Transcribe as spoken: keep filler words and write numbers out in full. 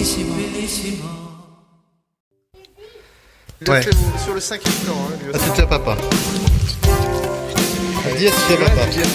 Ouais. Sur le cinquième temps, hein, lui aussi. À tout à papa. Dis à tout à papa.